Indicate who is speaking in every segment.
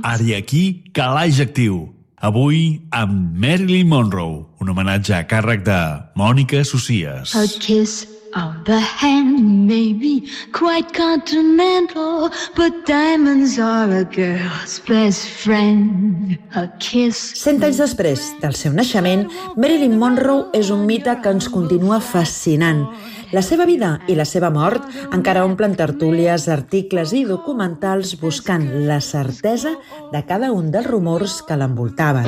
Speaker 1: Ara i aquí, Calaix Actiu. Avui amb Marilyn Monroe, un homenatge a càrrec de Mònica Socies.
Speaker 2: A kiss of the hand may be quite continental, but diamonds are a girl's best friend. A kiss...
Speaker 3: 100 anys després del seu naixement, Marilyn Monroe és un mite que ens continua fascinant. La seva vida i la seva mort encara omplen tertúlies, articles i documentals buscant la certesa de cada un dels rumors que l'envoltaven.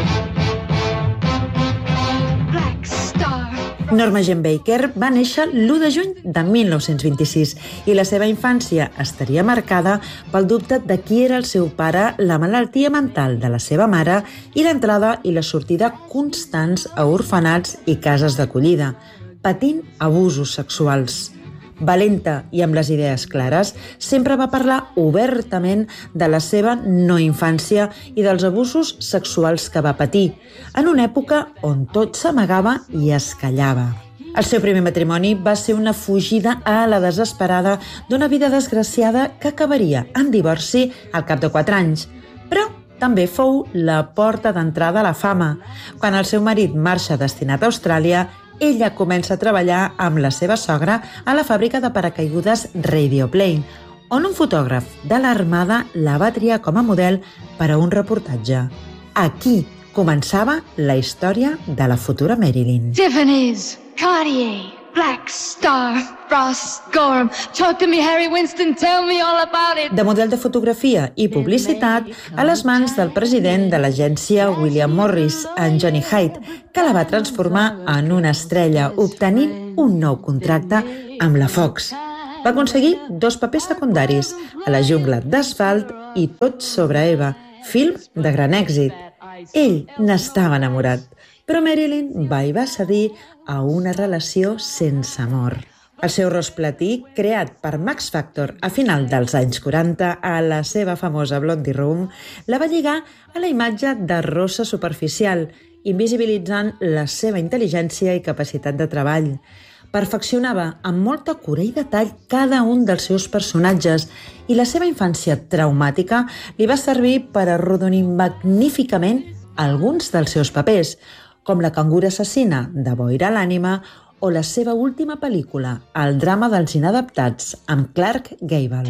Speaker 3: Norma Jean Baker va néixer l'1 de juny de 1926 i la seva infància estaria marcada pel dubte de qui era el seu pare, la malaltia mental de la seva mare i l'entrada i la sortida constants a orfenats i cases d'acollida, patint abusos sexuals. Valenta i amb les idees clares, sempre va parlar obertament de la seva no infància i dels abusos sexuals que va patir, en una època on tot s'amagava i es callava. El seu primer matrimoni va ser una fugida a la desesperada d'una vida desgraciada que acabaria en divorci al cap de 4 anys, però també fou la porta d'entrada a la fama. Quan el seu marit marxa destinat a Austràlia, ella comença a treballar amb la seva sogra a la fàbrica de paracaigudes Radioplane, on un fotògraf de l'Armada la va triar com a model per a un reportatge. Aquí començava la història de la futura Marilyn.
Speaker 2: Tiffany's, Cartier, Black Star, Ross, Gorham. Talk to me, Harry Winston, tell me all about it.
Speaker 3: De model de fotografia i publicitat a les mans del president de l'agència William Morris, en Johnny Hyde, que la va transformar en una estrella, obtenint un nou contracte amb la Fox. Va aconseguir 2 papers secundaris, a La jungla d'asfalt i Tot sobre Eva, film de gran èxit. Ell n'estava enamorat, però Marilyn va cedir a una relació sense amor. El seu rostre platí, creat per Max Factor a final dels anys 40 a la seva famosa Blondie Room, la va lligar a la imatge de rossa superficial, invisibilitzant la seva intel·ligència i capacitat de treball. Perfeccionava amb molta cura i detall cada un dels seus personatges i la seva infància traumàtica li va servir per arrodonir magníficament alguns dels seus papers, com La cangura assassina de Boira l'ànima o la seva última pel·lícula, El drama dels inadaptats, amb Clark Gable.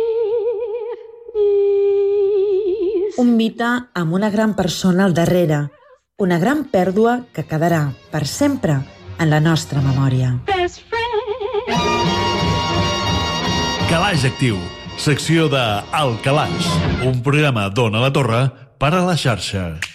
Speaker 3: Un mite amb una gran persona al darrere, una gran pèrdua que quedarà per sempre en la nostra memòria.
Speaker 1: Calaix Actiu, secció de El Calaix, un programa d'Ona la Torre per a la xarxa.